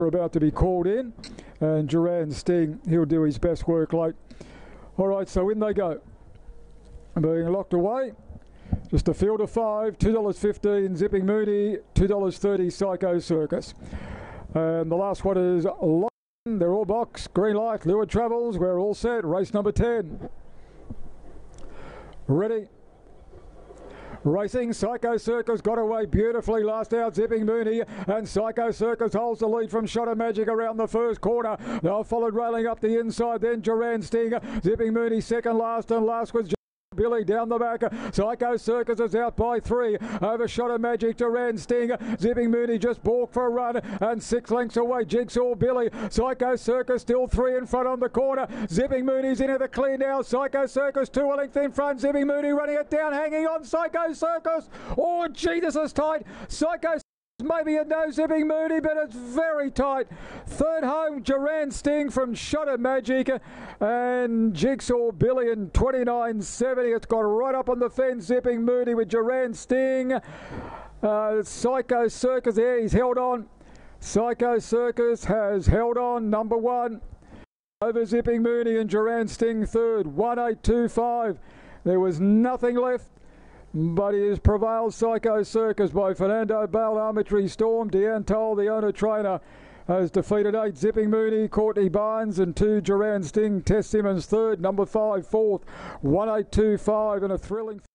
are about to be called in, and Duran Sting, he'll do his best work late. All right, so in they go. Being locked away. Just a field of five, $2.15, Zipping Mooney, $2.30, Psycho Circus. And the last one is London. They're all boxed. Green light, Leeward Travels. We're all set. Race number 10. Ready. Racing, Psycho Circus got away beautifully last out, Zipping Mooney, and Psycho Circus holds the lead from Shot of Magic around the first corner. They're followed railing up the inside, then Duran Sting, Zipping Mooney second last, and last was Billy down the back. Psycho Circus is out by 3 over Shot of Magic. Duran Sting, Zipping Mooney just balked for a run, and 6 lengths away Jigsaw Billy. Psycho Circus still 3 in front on the corner. Zipping Mooney's into the clear now. Psycho Circus 2 a length in front. Zipping Mooney running it down, hanging on. Psycho Circus. Oh gee, this is tight. Psycho maybe a no Zipping Mooney, but it's very tight. Third home, Duran Sting from Shot of Magic, and Jigsaw Billy in 29.70. It's got right up on the fence, Zipping Mooney with Duran Sting. Psycho Circus there, he's held on. Psycho Circus has held on, number 1. Over Zipping Mooney and Duran Sting third, 1.825. There was nothing left. But he has prevailed. Psycho Circus by Fernando Bale, Arbitrary Storm. Deanne Toll, the owner trainer, has defeated 8 Zipping Mooney, Courtney Barnes, and 2 Duran Sting. Tess Simmons third, number 5 fourth, 1.825, and a thrilling